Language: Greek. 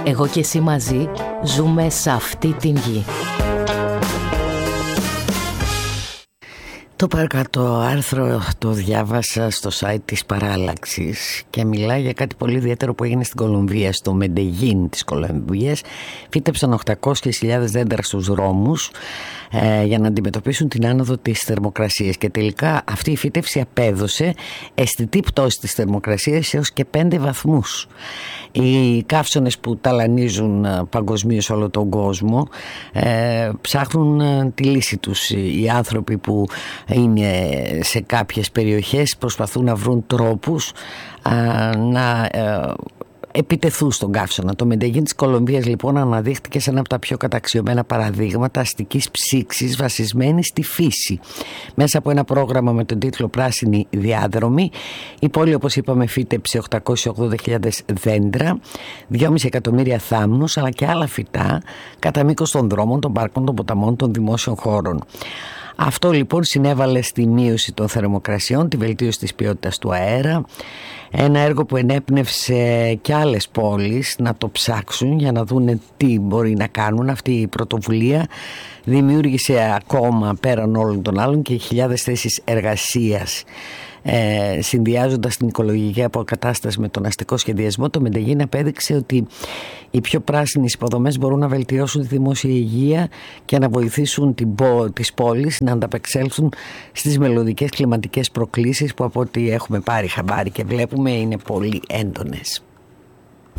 Εγώ και εσύ μαζί ζούμε σε αυτή την γη. Το παρακάτω άρθρο το διάβασα στο site της Παράλλαξης και μιλάει για κάτι πολύ ιδιαίτερο που έγινε στην Κολομβία, στο Μεντεγίν της Κολομβίας. Φύτεψαν 800.000 δέντρα στους δρόμους για να αντιμετωπίσουν την άνοδο της θερμοκρασίας και τελικά αυτή η φύτευση απέδωσε αισθητή πτώση της θερμοκρασίας έως και 5 βαθμούς. Οι καύσωνες που ταλανίζουν παγκοσμίως όλο τον κόσμο ψάχνουν τη λύση τους. Οι άνθρωποι που είναι σε κάποιες περιοχές προσπαθούν να βρουν τρόπους να επιτεθούν στον καύσωνα. Το Μεντεγίν της Κολομβίας λοιπόν αναδείχθηκε σε ένα από τα πιο καταξιωμένα παραδείγματα αστικής ψήξης βασισμένη στη φύση. Μέσα από ένα πρόγραμμα με τον τίτλο Πράσινη Διάδρομη, η πόλη, όπως είπαμε, φύτεψε 880.000 δέντρα, 2,5 εκατομμύρια θάμνους αλλά και άλλα φυτά κατά μήκος των δρόμων, των πάρκων, των ποταμών, των δημόσιων χώρων. Αυτό λοιπόν συνέβαλε στη μείωση των θερμοκρασιών, τη βελτίωση της ποιότητας του αέρα, ένα έργο που ενέπνευσε και άλλες πόλεις να το ψάξουν για να δούνε τι μπορεί να κάνουν. Αυτή η πρωτοβουλία δημιούργησε ακόμα πέραν όλων των άλλων και χιλιάδες θέσεις εργασίας. Συνδυάζοντας την οικολογική αποκατάσταση με τον αστικό σχεδιασμό, το Μεντεγίν απέδειξε ότι οι πιο πράσινες υποδομές μπορούν να βελτιώσουν τη δημόσια υγεία και να βοηθήσουν τις πόλεις να ανταπεξέλθουν στις μελλοντικές κλιματικές προκλήσεις που από ό,τι έχουμε πάρει χαμπάρι και βλέπουμε είναι πολύ έντονες.